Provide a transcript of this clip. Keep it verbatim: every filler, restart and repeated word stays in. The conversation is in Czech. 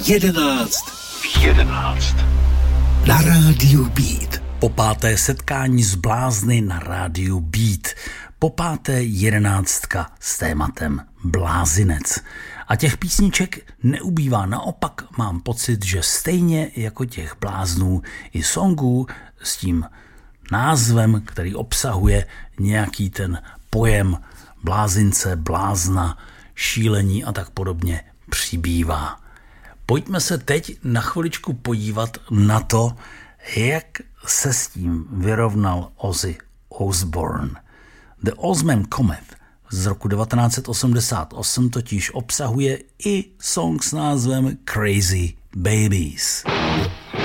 Jedenáct v jedenáct. Na rádiu Beat. Po páté setkání s blázny na rádiu Beat. Po páté jedenáctka s tématem blázinec. A těch písniček neubývá, naopak mám pocit, že stejně jako těch bláznů i songů s tím názvem, který obsahuje nějaký ten pojem blázince, blázna, šílení a tak podobně, přibývá. Pojďme se teď na chviličku podívat na to, jak se s tím vyrovnal Ozzy Osbourne. The Ozzman Comet z roku devatenáct set osmdesát osm totiž obsahuje i song s názvem Crazy Babies.